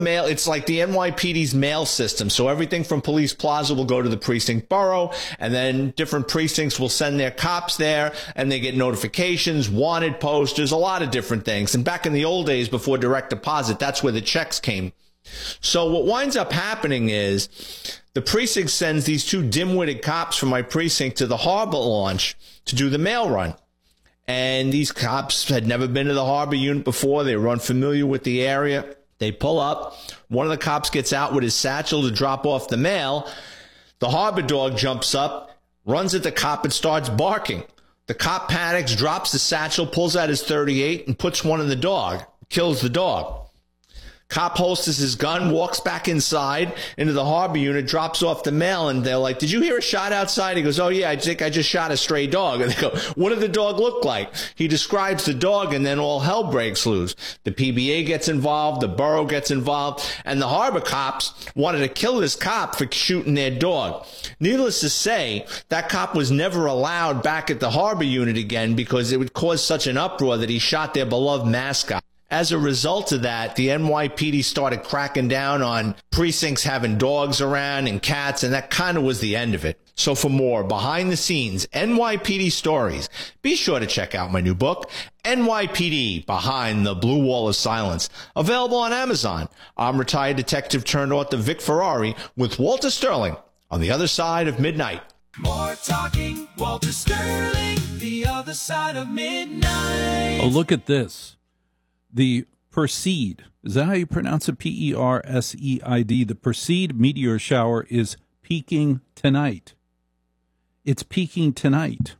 mail. It's like the NYPD's mail system. So everything from Police Plaza will go to the precinct borough, and then different precincts will send their cops there, and they get notifications, wanted posters, a lot of different things. And back in the old days before direct deposit, that's where the checks came. So what winds up happening is the precinct sends these two dim-witted cops from my precinct to the harbor launch to do the mail run. And these cops had never been to the harbor unit before. They were unfamiliar with the area. They pull up. One of the cops gets out with his satchel to drop off the mail. The harbor dog jumps up, runs at the cop, and starts barking. The cop panics, drops the satchel, pulls out his .38, and puts one in the dog, kills the dog. Cop holsters his gun, walks back inside into the harbor unit, drops off the mail, and they're like, "Did you hear a shot outside?" He goes, "Oh, yeah, I think I just shot a stray dog." And they go, "What did the dog look like?" He describes the dog, and then all hell breaks loose. The PBA gets involved, the borough gets involved, and the harbor cops wanted to kill this cop for shooting their dog. Needless to say, that cop was never allowed back at the harbor unit again because it would cause such an uproar that he shot their beloved mascot. As a result of that, the NYPD started cracking down on precincts having dogs around and cats, and that kind of was the end of it. So for more behind-the-scenes NYPD stories, be sure to check out my new book, NYPD Behind the Blue Wall of Silence, available on Amazon. I'm retired detective turned author Vic Ferrari with Walter Sterling on the other side of midnight. More talking, Walter Sterling, the other side of midnight. Oh, look at this. The Perseid, is that how you pronounce it? Perseid. The Perseid meteor shower is peaking tonight. It's peaking tonight.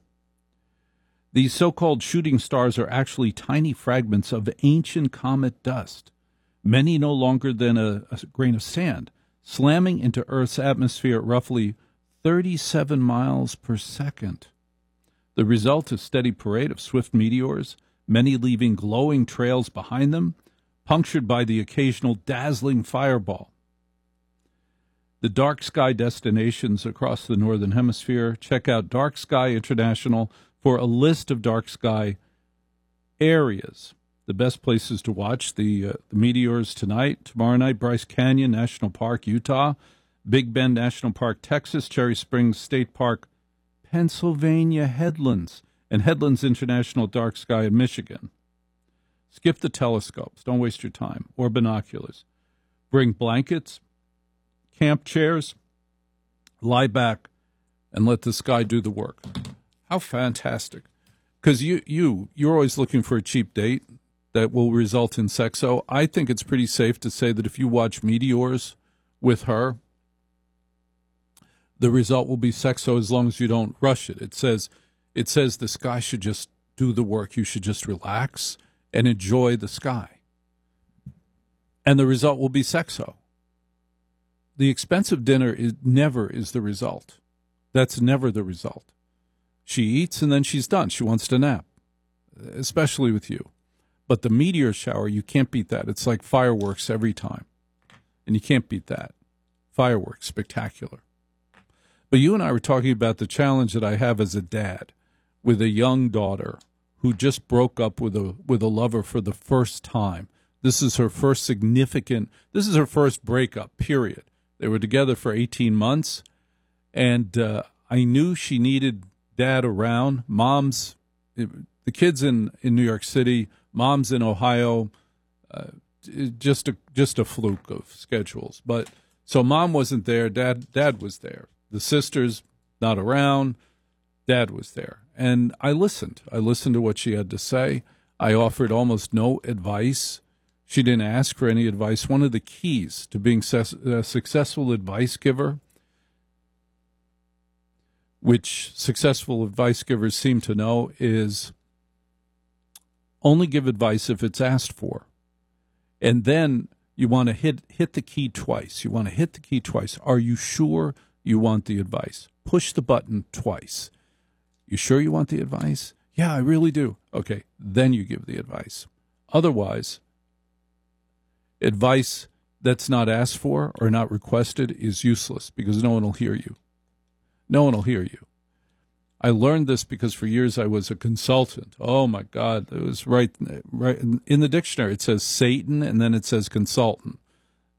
These so-called shooting stars are actually tiny fragments of ancient comet dust, many no longer than a grain of sand, slamming into Earth's atmosphere at roughly 37 miles per second. The result is a steady parade of swift meteors, many leaving glowing trails behind them, punctured by the occasional dazzling fireball. The dark sky destinations across the Northern Hemisphere. Check out Dark Sky International for a list of dark sky areas. The best places to watch the meteors tonight, tomorrow night, Bryce Canyon National Park, Utah, Big Bend National Park, Texas, Cherry Springs State Park, Pennsylvania Headlands, and Headlands International Dark Sky in Michigan. Skip the telescopes. Don't waste your time. Or binoculars. Bring blankets, camp chairs, lie back, and let the sky do the work. How fantastic. Because you're always looking for a cheap date that will result in sex. So I think it's pretty safe to say that if you watch meteors with her, the result will be sexo as long as you don't rush it. It says the sky should just do the work. You should just relax and enjoy the sky. And the result will be sexo. The expensive dinner never is the result. That's never the result. She eats and then she's done. She wants to nap, especially with you. But the meteor shower, you can't beat that. It's like fireworks every time. And you can't beat that. Fireworks, spectacular. But you and I were talking about the challenge that I have as a dad with a young daughter who just broke up with a lover for the first time. This is her first breakup, period. They were together for 18 months, and I knew she needed dad around. The kid's in New York City, mom's in Ohio, just a fluke of schedules. But so mom wasn't there, dad was there. The sister's not around, dad was there. And I listened. I listened to what she had to say. I offered almost no advice. She didn't ask for any advice. One of the keys to being a successful advice giver, which successful advice givers seem to know, is only give advice if it's asked for. And then you want to hit the key twice. You want to hit the key twice. Are you sure you want the advice? Push the button twice. You sure you want the advice? Yeah, I really do. Okay, then you give the advice. Otherwise, advice that's not asked for or not requested is useless because no one will hear you. No one will hear you. I learned this because for years I was a consultant. Oh, my God. It was right in the dictionary. It says Satan, and then it says consultant.